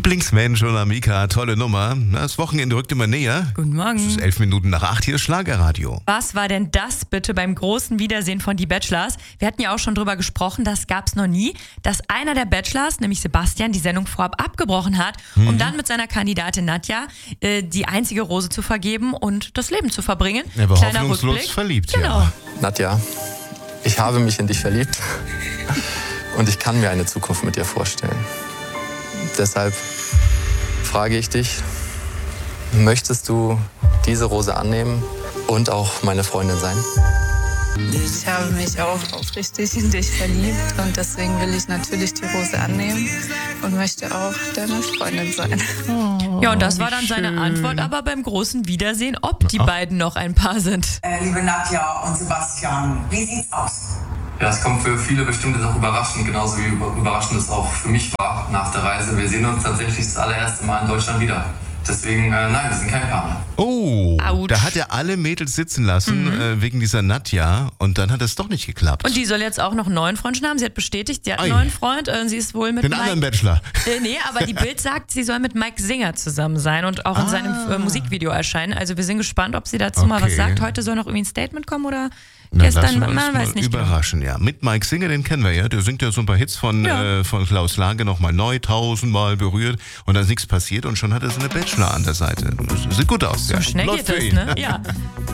Lieblingsmensch und Amika, tolle Nummer. Das Wochenende rückt immer näher. Guten Morgen. Es ist 11 Minuten nach 8, hier ist Schlagerradio. Was war denn das bitte beim großen Wiedersehen von Die Bachelors? Wir hatten ja auch schon drüber gesprochen, das gab's noch nie, dass einer der Bachelors, nämlich Sebastian, die Sendung vorab abgebrochen hat, um dann mit seiner Kandidatin Nadja die einzige Rose zu vergeben und das Leben zu verbringen. Er war Kleiner hoffnungslos Rückblick. verliebt, Genau. ja. Nadja, ich habe mich in dich verliebt und ich kann mir eine Zukunft mit dir vorstellen. Deshalb frage ich dich, möchtest du diese Rose annehmen und auch meine Freundin sein? Ich habe mich auch aufrichtig in dich verliebt und deswegen will ich natürlich die Rose annehmen und möchte auch deine Freundin sein. Ja, und das war dann seine Antwort, aber beim großen Wiedersehen, ob die beiden noch ein Paar sind. Liebe Nadja und Sebastian, wie sieht's aus? Ja, es kommt für viele bestimmt auch überraschend, genauso wie überraschend es auch für mich war nach der Reise. Wir sehen uns tatsächlich das allererste Mal in Deutschland wieder. Deswegen, nein, wir sind kein Paar mehr. Oh, Autsch. da hat er alle Mädels sitzen lassen wegen dieser Nadja und dann hat es doch nicht geklappt. Und die soll jetzt auch noch einen neuen Freund schon haben. Sie hat bestätigt, sie hat einen Ei. neuen Freund. Sie ist wohl mit Den Mike. anderen Bachelor. Nee, aber die Bild sagt, sie soll mit Mike Singer zusammen sein und auch in seinem Musikvideo erscheinen. Also wir sind gespannt, ob sie dazu mal was Okay. sagt. Heute soll noch irgendwie ein Statement kommen oder Na, gestern, lassen wir uns man mal weiß nicht. überraschen, ja. Mit Mike Singer, den kennen wir ja. Der singt ja so ein paar Hits von Klaus Lage nochmal neu, 1000-mal berührt und dann ist nichts passiert und schon hat er so eine Bachelor an der Seite. Das sieht gut aus. So ja. schnell Läuft geht für das, ihn. ne? Ja.